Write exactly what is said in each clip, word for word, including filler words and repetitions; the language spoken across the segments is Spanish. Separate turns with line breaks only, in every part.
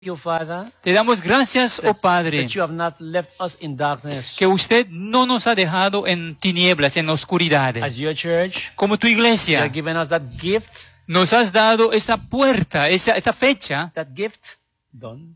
you, Father,
Te damos gracias, oh Padre,
that you have not left us in darkness.
que usted no nos ha dejado en tinieblas, en oscuridad.
As your church,
Como tu
you have
iglesia,
given us that gift,
nos has dado esa puerta, esa, esa fecha,
that gift, done,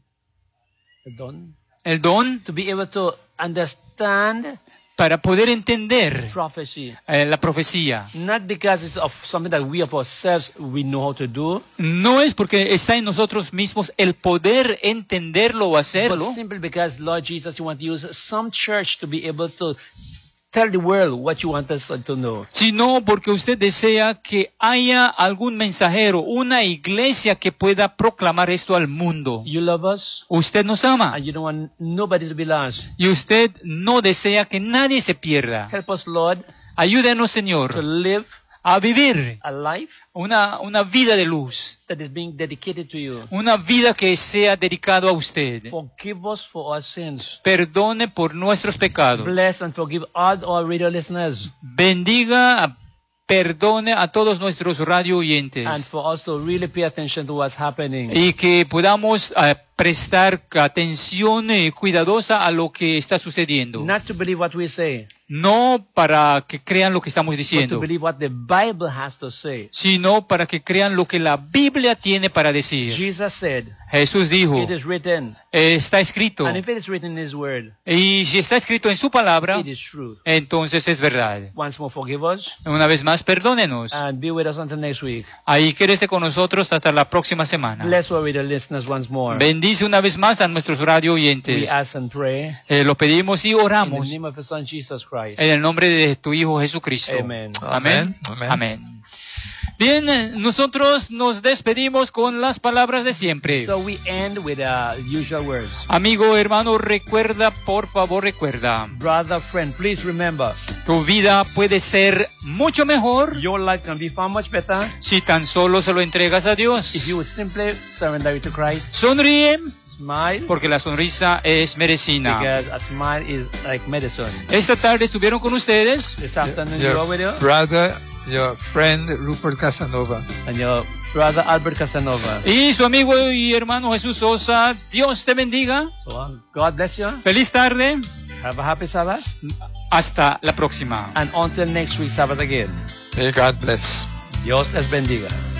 done,
el don,
to be able to understand
para poder entender
prophecy.
eh, la profecía.
Not because it's of something that we of ourselves we know how to do,
No es porque está en nosotros mismos el poder entenderlo o hacerlo,
but simply because, Lord Jesus, you want to use some church to be able to tell the world what you want us to know.
sino porque usted desea que haya algún mensajero, una iglesia que pueda proclamar esto al mundo.
You love us,
Usted nos ama
and you don't want nobody to be lost.
y usted no desea que nadie se pierda.
Help us, Lord,
Ayúdenos,
to
Señor,
live
a vivir
a life
una, una vida de luz,
that is being dedicated to you.
una vida que sea dedicado a usted.
Forgive us for our sins.
Perdone por nuestros pecados.
Bless and forgive all our radio listeners,
Bendiga, perdone a todos nuestros radio
and
oyentes.
for us to really pay attention to what's happening.
Y que podamos eh, prestar atención eh, cuidadosa a lo que está sucediendo.
Not to believe what we say,
No para que crean lo que estamos
but to
diciendo,
believe what the Bible has to say.
sino para que crean lo que la Biblia tiene para decir.
Jesus said,
Jesús dijo,
it is written,
eh, está escrito,
and if it is written in His Word,
y si está escrito en su palabra,
it is true.
entonces es verdad.
Once more, forgive us,
Una vez más, perdónenos.
and be with us until next week.
Ahí quédese con nosotros hasta la próxima semana.
Bless our radio listeners once more.
Bendice una vez más a nuestros radio
We
oyentes.
ask and pray
Eh, lo pedimos y
in the
oramos
name of His Son, Jesus Christ.
en el nombre de tu Hijo Jesucristo.
Amen.
Amén.
Amén.
Amén. Bien, eh, nosotros nos despedimos con las palabras de siempre.
So we end with uh, usual words.
Amigo, hermano, recuerda, por favor, recuerda.
Brother, friend, please remember,
Tu vida puede ser mucho mejor
your life can be far much better
si tan solo se lo entregas a Dios.
if you would simply surrender it to Christ.
Sonríe,
Smile,
porque la sonrisa es medicina.
because a smile is like medicine.
Esta tarde estuvieron con ustedes
This afternoon you
Your
are with you,
brother, your friend Rupert Casanova.
and your brother Albert Casanova.
y su amigo y hermano Jesús Sosa. Dios te bendiga.
So uh, God bless you.
Feliz tarde.
Have a happy Sabbath,
Hasta la próxima.
and until next week Sabbath again.
May God bless.
Dios les bendiga.